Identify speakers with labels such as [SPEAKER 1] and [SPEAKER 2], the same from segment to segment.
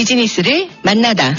[SPEAKER 1] 비즈니스를 만나다.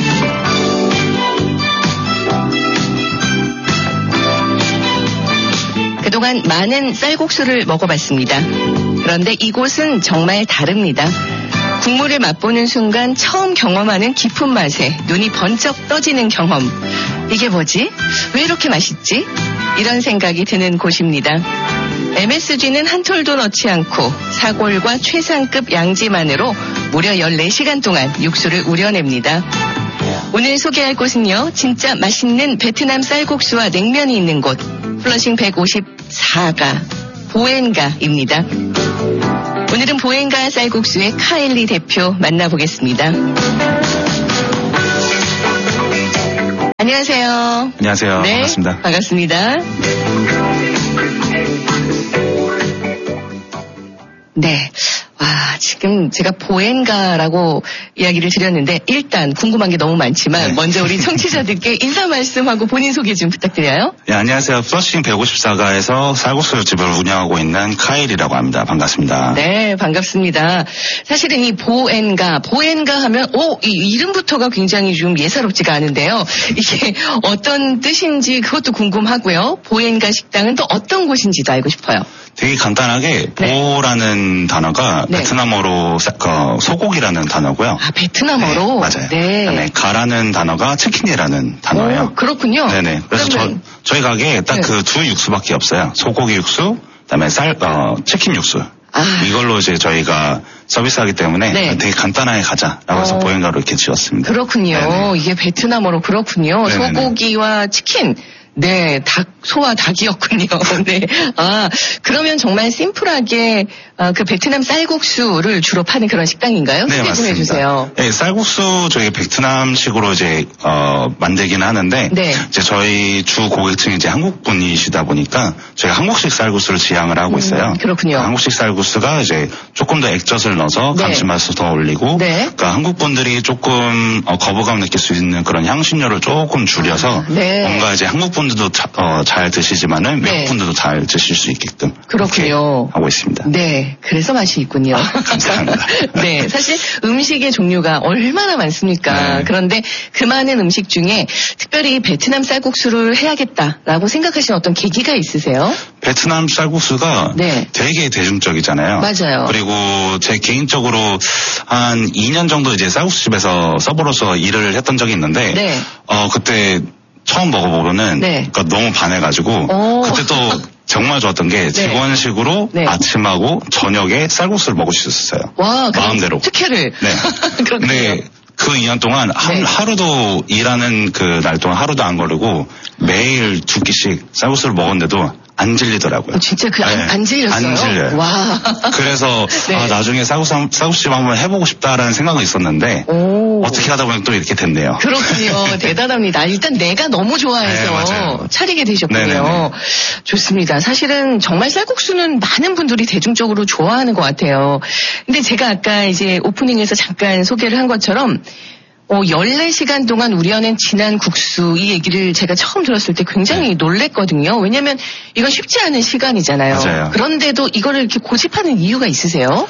[SPEAKER 1] 그동안 많은 쌀국수를 먹어봤습니다. 그런데 이곳은 정말 다릅니다. 국물을 맛보는 순간 처음 경험하는 깊은 맛에 눈이 번쩍 떠지는 경험. 이게 뭐지? 왜 이렇게 맛있지? 이런 생각이 드는 곳입니다. MSG는 한 톨도 넣지 않고 사골과 최상급 양지만으로 무려 14시간 동안 육수를 우려냅니다. 오늘 소개할 곳은요, 진짜 맛있는 베트남 쌀국수와 냉면이 있는 곳, 플러싱 154가 보엔가입니다. 오늘은 보엔가 쌀국수의 카일리 대표 만나보겠습니다. 안녕하세요.
[SPEAKER 2] 안녕하세요.
[SPEAKER 1] 네,
[SPEAKER 2] 반갑습니다.
[SPEAKER 1] 반갑습니다. 네. 와, 지금 제가 보엔가라고 이야기를 드렸는데 일단 궁금한 게 너무 많지만
[SPEAKER 2] 네.
[SPEAKER 1] 먼저 우리 청취자들께 인사 말씀하고 본인 소개 좀 부탁드려요.
[SPEAKER 2] 네, 안녕하세요. 플러싱 154가에서 쌀국수 집을 운영하고 있는 카일이라고 합니다. 반갑습니다.
[SPEAKER 1] 네, 반갑습니다. 사실은 이 보엔가 하면 이 이름부터가 굉장히 좀 예사롭지가 않은데요. 이게 어떤 뜻인지 그것도 궁금하고요. 보엔가 식당은 또 어떤 곳인지도 알고 싶어요.
[SPEAKER 2] 되게 간단하게 보라는 단어가
[SPEAKER 1] 네.
[SPEAKER 2] 베트남어로 소고기라는 단어고요.
[SPEAKER 1] 아, 베트남어로?
[SPEAKER 2] 네, 맞아요.
[SPEAKER 1] 네.
[SPEAKER 2] 그다음에 가라는 단어가 치킨이라는 단어예요.
[SPEAKER 1] 그렇군요.
[SPEAKER 2] 네네. 그래서
[SPEAKER 1] 그러면...
[SPEAKER 2] 저희 가게에 딱 그 두 육수밖에 없어요. 소고기 육수, 그다음에 치킨 육수. 이걸로 이제 저희가 서비스하기 때문에 되게 간단하게 가자라고 해서 보행가로 이렇게 지었습니다.
[SPEAKER 1] 그렇군요.
[SPEAKER 2] 네네.
[SPEAKER 1] 이게 베트남어로 그렇군요.
[SPEAKER 2] 네네네.
[SPEAKER 1] 소고기와 치킨. 네, 소와 닭이었군요. 네. 그러면 정말 심플하게 그 베트남 쌀국수를 주로 파는 그런 식당인가요?
[SPEAKER 2] 네,
[SPEAKER 1] 소개 좀
[SPEAKER 2] 맞습니다.
[SPEAKER 1] 해주세요.
[SPEAKER 2] 네, 쌀국수 저희 베트남식으로 이제 만들기는 하는데 이제 저희 주 고객층이 이제 한국 분이시다 보니까 저희가 한국식 쌀국수를 지향을 하고 있어요.
[SPEAKER 1] 그렇군요.
[SPEAKER 2] 한국식 쌀국수가 이제 조금 더 액젓을 넣어서 감칠맛을 더 올리고, 그러니까 한국 분들이 조금 거부감 느낄 수 있는 그런 향신료를 조금 줄여서 뭔가 이제 한국 분들도 잘 드시지만은 외국 분들도 잘 드실 수 있게끔
[SPEAKER 1] 그렇군요.
[SPEAKER 2] 하고 있습니다.
[SPEAKER 1] 네, 그래서 맛이 있군요.
[SPEAKER 2] 감사합니다.
[SPEAKER 1] 네, 사실 음식의 종류가 얼마나 많습니까? 그런데 그 많은 음식 중에 특별히 베트남 쌀국수를 해야겠다라고 생각하신 어떤 계기가 있으세요?
[SPEAKER 2] 베트남 쌀국수가 되게 대중적이잖아요.
[SPEAKER 1] 맞아요.
[SPEAKER 2] 그리고 제 개인적으로 한 2년 정도 이제 쌀국수집에서 서버로서 일을 했던 적이 있는데 그때 처음 먹어보고는 그러니까 너무 반해가지고 그때 또 정말 좋았던 게 직원식으로 아침하고 저녁에 쌀국수를 먹을 수 있었어요.
[SPEAKER 1] 와,
[SPEAKER 2] 마음대로.
[SPEAKER 1] 특혜를.
[SPEAKER 2] 네. 근데 그 2년 동안 하루도 일하는 그 날 동안 하루도 안 거르고 매일 2끼씩 쌀국수를 먹었는데도 안 질리더라고요.
[SPEAKER 1] 진짜 안 질렸어요?
[SPEAKER 2] 안 질려요.
[SPEAKER 1] 와.
[SPEAKER 2] 그래서 나중에 쌀국수집 한번 해보고 싶다라는 생각은 있었는데 어떻게 하다 보니 또 이렇게 됐네요.
[SPEAKER 1] 그렇군요. 대단합니다. 일단 내가 너무 좋아해서 차리게 되셨군요.
[SPEAKER 2] 네네네.
[SPEAKER 1] 좋습니다. 사실은 정말 쌀국수는 많은 분들이 대중적으로 좋아하는 것 같아요. 근데 제가 아까 이제 오프닝에서 잠깐 소개를 한 것처럼 14시간 동안 우려낸 진한 국수, 이 얘기를 제가 처음 들었을 때 굉장히 놀랬거든요. 왜냐면 이건 쉽지 않은 시간이잖아요.
[SPEAKER 2] 맞아요.
[SPEAKER 1] 그런데도 이거를 이렇게 고집하는 이유가 있으세요?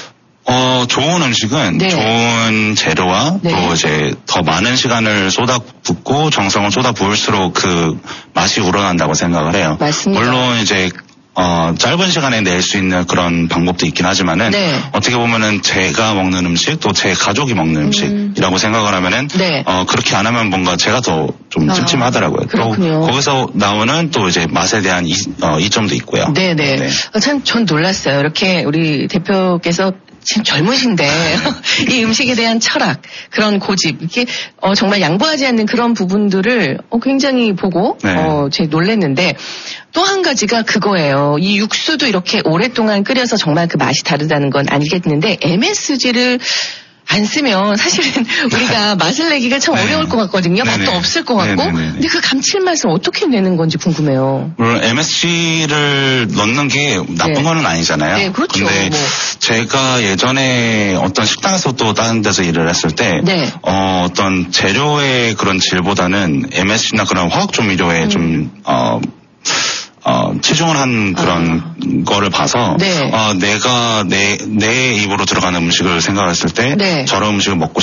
[SPEAKER 2] 좋은 음식은 좋은 재료와 또 이제 더 많은 시간을 쏟아붓고 정성을 쏟아부을수록 그 맛이 우러난다고 생각을 해요.
[SPEAKER 1] 맞습니다.
[SPEAKER 2] 물론 이제 짧은 시간에 낼 수 있는 그런 방법도 있긴 하지만은 어떻게 보면은 제가 먹는 음식 또 제 가족이 먹는 음식이라고 생각을 하면은 그렇게 안 하면 뭔가 제가 더 좀 찜찜하더라고요.
[SPEAKER 1] 그렇군요.
[SPEAKER 2] 또 거기서 나오는 또 이제 맛에 대한 이점도 있고요.
[SPEAKER 1] 네네. 참 전 놀랐어요. 이렇게 우리 대표께서 지금 젊으신데 이 음식에 대한 철학, 그런 고집, 이게 정말 양보하지 않는 그런 부분들을 굉장히 보고 제가 놀랐는데, 또 한 가지가 그거예요. 이 육수도 이렇게 오랫동안 끓여서 정말 그 맛이 다르다는 건 알겠는데 MSG를 안 쓰면 사실은 우리가 맛을 내기가 참 어려울 것 같거든요. 맛도 없을 것 같고. 근데 그 감칠맛을 어떻게 내는 건지 궁금해요.
[SPEAKER 2] 물론 MSG를 넣는 게 나쁜 거는 아니잖아요.
[SPEAKER 1] 네, 그렇죠.
[SPEAKER 2] 근데 제가 예전에 어떤 식당에서 또 다른 데서 일을 했을 때 어떤 재료의 그런 질보다는 MSG나 그런 화학 조미료의 좀 치중을 한 그런 거를 봐서
[SPEAKER 1] 네.
[SPEAKER 2] 내가 내 입으로 들어가는 음식을 생각했을 때
[SPEAKER 1] 네.
[SPEAKER 2] 저런 음식을 먹고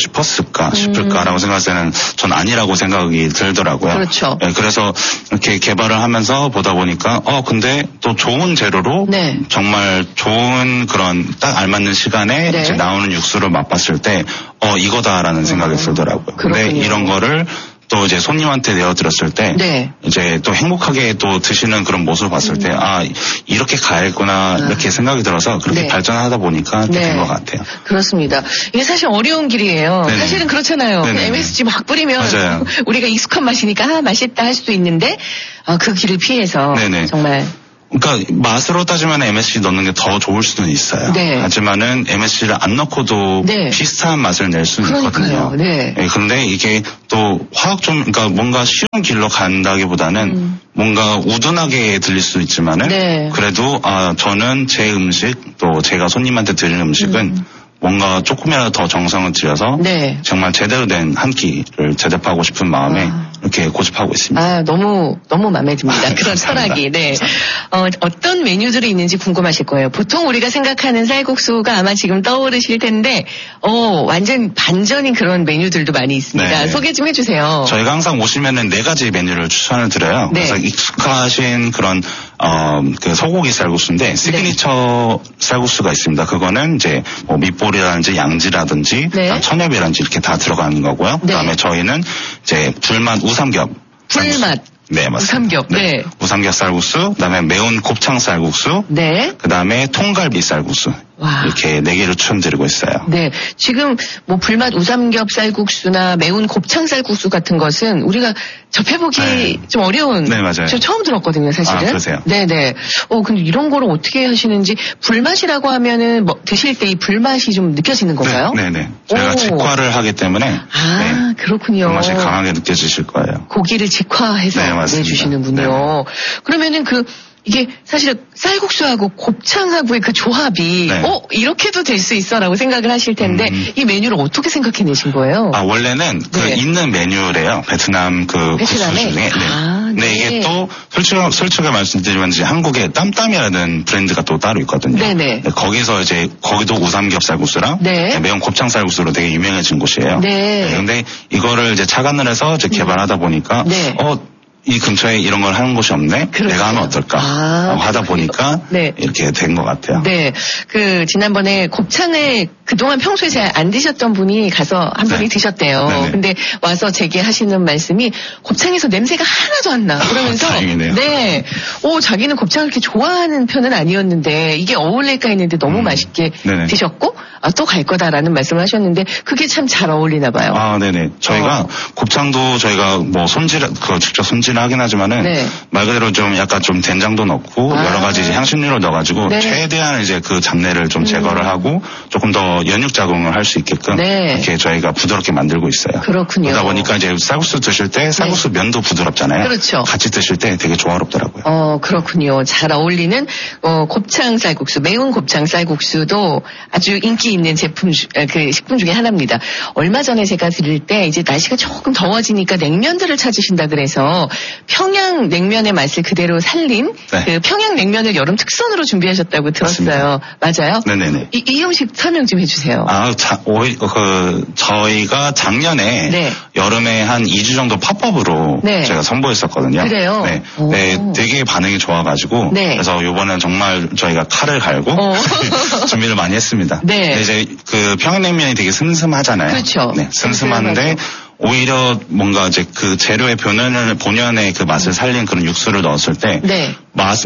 [SPEAKER 2] 싶을까라고 생각했을 때는 전 아니라고 생각이 들더라고요.
[SPEAKER 1] 그렇죠.
[SPEAKER 2] 네, 그래서 이렇게 개발을 하면서 보다 보니까 근데 또 좋은 재료로
[SPEAKER 1] 네.
[SPEAKER 2] 정말 좋은 그런 딱 알맞는 시간에
[SPEAKER 1] 네.
[SPEAKER 2] 이제 나오는 육수를 맛봤을 때 이거다라는 생각이 들더라고요.
[SPEAKER 1] 그렇군요.
[SPEAKER 2] 근데 이런 거를 또 이제 손님한테 내어드렸을 때
[SPEAKER 1] 네.
[SPEAKER 2] 이제 또 행복하게 또 드시는 그런 모습을 봤을 때 이렇게 가야겠구나 이렇게 생각이 들어서 그렇게
[SPEAKER 1] 네.
[SPEAKER 2] 발전하다 보니까 된 것 같아요.
[SPEAKER 1] 그렇습니다. 이게 사실 어려운 길이에요.
[SPEAKER 2] 네네.
[SPEAKER 1] 사실은 그렇잖아요. MSG 막 뿌리면
[SPEAKER 2] 맞아요.
[SPEAKER 1] 우리가 익숙한 맛이니까 맛있다 할 수도 있는데 그 길을 피해서
[SPEAKER 2] 네네.
[SPEAKER 1] 정말
[SPEAKER 2] 그러니까 맛으로 따지면 MSG 넣는 게 더 좋을 수는 있어요.
[SPEAKER 1] 네.
[SPEAKER 2] 하지만은 MSG를 안 넣고도
[SPEAKER 1] 네.
[SPEAKER 2] 비슷한 맛을 낼 수는 있거든요.
[SPEAKER 1] 네.
[SPEAKER 2] 그런데 이게 또 그러니까 뭔가 쉬운 길로 간다기보다는 뭔가 우둔하게 들릴 수 있지만은
[SPEAKER 1] 네.
[SPEAKER 2] 그래도 저는 제 음식 또 제가 손님한테 드리는 음식은 뭔가 조금이라도 더 정성을 들여서
[SPEAKER 1] 네.
[SPEAKER 2] 정말 제대로 된 한 끼를 대접하고 싶은 마음에 이렇게 고집하고 있습니다.
[SPEAKER 1] 너무 마음에 듭니다. 그런 철학이. 네. 어떤 메뉴들이 있는지 궁금하실 거예요. 보통 우리가 생각하는 쌀국수가 아마 지금 떠오르실 텐데, 완전 반전인 그런 메뉴들도 많이 있습니다.
[SPEAKER 2] 네.
[SPEAKER 1] 소개 좀 해주세요.
[SPEAKER 2] 저희가 항상 오시면은 4가지 메뉴를 추천을 드려요.
[SPEAKER 1] 네.
[SPEAKER 2] 그래서 익숙하신 그런 그 소고기 쌀국수인데 시그니처 쌀국수가 있습니다. 그거는 이제 뭐 밑볼이라든지 양지라든지
[SPEAKER 1] 네.
[SPEAKER 2] 천엽이라든지 이렇게 다 들어가는 거고요.
[SPEAKER 1] 네.
[SPEAKER 2] 그다음에 저희는 이제 불맛 우삼겹.
[SPEAKER 1] 불맛.
[SPEAKER 2] 네, 맞습니다.
[SPEAKER 1] 우삼겹. 네.
[SPEAKER 2] 우삼겹 쌀국수, 그다음에 매운 곱창 쌀국수,
[SPEAKER 1] 네.
[SPEAKER 2] 그다음에 통갈비 쌀국수.
[SPEAKER 1] 와.
[SPEAKER 2] 이렇게 4개를 추천드리고 있어요.
[SPEAKER 1] 네. 지금 뭐 불맛 우삼겹 쌀국수나 매운 곱창 쌀국수 같은 것은 우리가 접해보기 좀 어려운.
[SPEAKER 2] 네, 맞아요.
[SPEAKER 1] 저 처음 들었거든요, 사실은.
[SPEAKER 2] 그러세요?
[SPEAKER 1] 네네. 근데 이런 거를 어떻게 하시는지 불맛이라고 하면은 드실 때 이 불맛이 좀 느껴지는 건가요?
[SPEAKER 2] 네네. 저희가 직화를 하기 때문에. 네.
[SPEAKER 1] 그렇군요.
[SPEAKER 2] 불맛이 강하게 느껴지실 거예요.
[SPEAKER 1] 고기를 직화해서 내주시는군요.
[SPEAKER 2] 네네.
[SPEAKER 1] 그러면은 이게 사실은 쌀국수하고 곱창하고의 그 조합이 이렇게도 될 수 있어라고 생각을 하실 텐데 이 메뉴를 어떻게 생각해내신 거예요?
[SPEAKER 2] 원래는 있는 메뉴래요. 베트남 국수 중에. 네. 네, 이게 또 솔직하게 말씀드리면 이제 한국에 땀땀이라는 브랜드가 또 따로 있거든요.
[SPEAKER 1] 네네.
[SPEAKER 2] 거기서 이제 거기도 우삼겹 쌀국수랑 매운 곱창 쌀국수로 되게 유명해진 곳이에요.
[SPEAKER 1] 네.
[SPEAKER 2] 근데 이거를 이제 착안을 해서 이제 개발하다 보니까 이 근처에 이런 걸 하는 곳이 없네? 그렇죠. 내가 하면 어떨까? 하다 보니까 이렇게 된 것 같아요.
[SPEAKER 1] 네. 지난번에 곱창을 그동안 평소에 잘 안 드셨던 분이 가서 한 분이 드셨대요. 네네. 근데 와서 제게 하시는 말씀이 곱창에서 냄새가 하나도 안 나. 그러면서
[SPEAKER 2] 다행이네요.
[SPEAKER 1] 네. 자기는 곱창을 그렇게 좋아하는 편은 아니었는데 이게 어울릴까 했는데 너무 맛있게 드셨고 또 갈 거다라는 말씀을 하셨는데 그게 참 잘 어울리나 봐요.
[SPEAKER 2] 네네. 저희가 곱창도 저희가 뭐 직접 손질하긴 하지만은 말 그대로 좀 약간 좀 된장도 넣고 여러 가지 이제 향신료를 넣어가지고 최대한 이제 그 잡내를 좀 제거를 하고 조금 더 연육 작용을 할 수 있게끔 이렇게 저희가 부드럽게 만들고 있어요.
[SPEAKER 1] 그렇군요.
[SPEAKER 2] 그러다 보니까 이제 쌀국수 드실 때 쌀국수 면도 부드럽잖아요.
[SPEAKER 1] 그렇죠.
[SPEAKER 2] 같이 드실 때 되게 조화롭더라고요.
[SPEAKER 1] 그렇군요. 잘 어울리는 곱창 쌀국수, 매운 곱창 쌀국수도 아주 인기 있는 식품 중에 하나입니다. 얼마 전에 제가 들을 때 이제 날씨가 조금 더워지니까 냉면들을 찾으신다 그래서 평양 냉면의 맛을 그대로 살린 그 평양 냉면을 여름 특선으로 준비하셨다고 들었어요.
[SPEAKER 2] 맞습니다.
[SPEAKER 1] 맞아요?
[SPEAKER 2] 네네네.
[SPEAKER 1] 이 음식 설명 좀 해주세요.
[SPEAKER 2] 저희가 작년에 여름에 한 2주 정도 팝업으로 제가 선보였었거든요.
[SPEAKER 1] 그래요?
[SPEAKER 2] 네, 되게 반응이 좋아가지고 그래서 이번엔 정말 저희가 칼을 갈고 준비를 많이 했습니다. 근데 이제 그 평양냉면이 되게 슴슴하잖아요.
[SPEAKER 1] 그렇죠.
[SPEAKER 2] 네, 슴슴한데 오히려 뭔가 이제 그 재료의 본연의 그 맛을 살린 그런 육수를 넣었을 때 맛은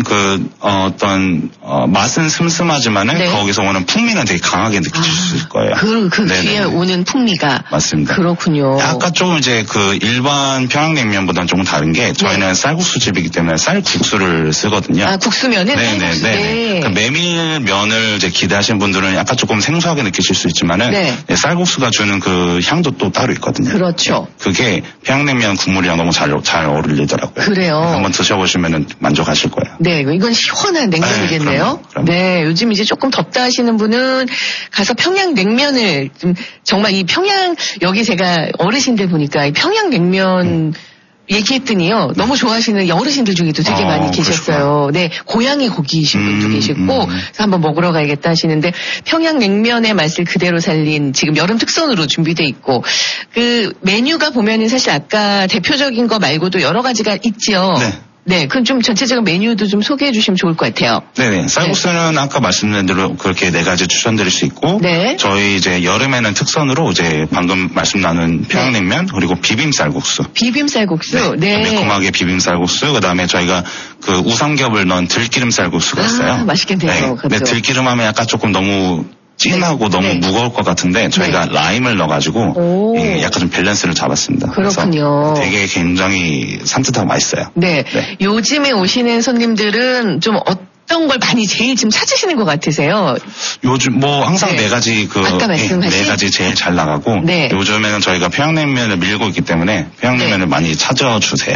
[SPEAKER 2] 맛은 슴슴하지만은 거기서 오는 풍미는 되게 강하게 느끼실 수 있을 거예요.
[SPEAKER 1] 그 뒤에 오는 풍미가
[SPEAKER 2] 맞습니다.
[SPEAKER 1] 그렇군요.
[SPEAKER 2] 약간 조금 이제 그 일반 평양냉면보다는 조금 다른 게 저희는 쌀국수 집이기 때문에 쌀국수를 쓰거든요.
[SPEAKER 1] 국수면은 쌀국수.
[SPEAKER 2] 그러니까 메밀면을 이제 기대하시는 분들은 약간 조금 생소하게 느끼실 수 있지만은 쌀국수가 주는 그 향도 또 따로 있거든요.
[SPEAKER 1] 그렇죠.
[SPEAKER 2] 그게 평양냉면 국물이랑 너무 잘 어울리더라고요.
[SPEAKER 1] 그래요.
[SPEAKER 2] 한번 드셔보시면은 만족하실 거예요.
[SPEAKER 1] 네, 이건 시원한 냉면이겠네요.
[SPEAKER 2] 그럼요.
[SPEAKER 1] 네, 요즘 이제 조금 덥다 하시는 분은 가서 평양냉면을 정말 이 여기 제가 어르신들 보니까 이 평양냉면 얘기했더니요. 너무 좋아하시는 어르신들 중에도 되게 많이 계셨어요. 네, 고양이 고기이신 분도 계시고 그래서 한번 먹으러 가야겠다 하시는데 평양냉면의 맛을 그대로 살린 지금 여름 특선으로 준비돼 있고 그 메뉴가 보면은 사실 아까 대표적인 거 말고도 여러 가지가 있지요.
[SPEAKER 2] 네.
[SPEAKER 1] 네, 그럼 좀 전체적인 메뉴도 좀 소개해 주시면 좋을 것 같아요.
[SPEAKER 2] 네네. 쌀국수는 네. 아까 말씀드린 대로 그렇게 4가지 추천드릴 수 있고, 네. 저희 이제 여름에는 특선으로 이제 방금 말씀 나눈 평양냉면, 네. 그리고 비빔쌀국수.
[SPEAKER 1] 비빔쌀국수?
[SPEAKER 2] 네. 네. 매콤하게 비빔쌀국수, 그 다음에 저희가 그 우삼겹을 넣은 들기름쌀국수가 있어요.
[SPEAKER 1] 맛있겠네요.
[SPEAKER 2] 네. 들기름 하면 약간 조금 너무 진하고 네. 너무 네. 무거울 것 같은데 저희가 네. 라임을 넣어가지고 약간 좀 밸런스를 잡았습니다.
[SPEAKER 1] 그렇군요.
[SPEAKER 2] 그래서 되게 굉장히 산뜻하고 맛있어요.
[SPEAKER 1] 네. 네. 요즘에 오시는 손님들은 좀 어떤 걸 많이 제일 지금 찾으시는 것 같으세요?
[SPEAKER 2] 요즘 뭐 항상 네 가지
[SPEAKER 1] 아까 말씀하신
[SPEAKER 2] 네 가지 제일 잘 나가고 네. 요즘에는 저희가 평양냉면을 밀고 있기 때문에 평양냉면을 네. 많이 찾아주세요.